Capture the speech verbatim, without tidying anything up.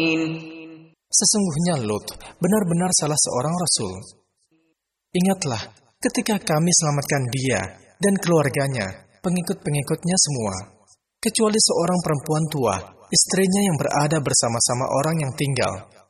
Sesungguhnya Lut benar-benar salah seorang rasul. Ingatlah ketika kami selamatkan dia dan keluarganya, pengikut-pengikutnya semua, kecuali seorang perempuan tua, istrinya yang berada bersama-sama orang yang tinggal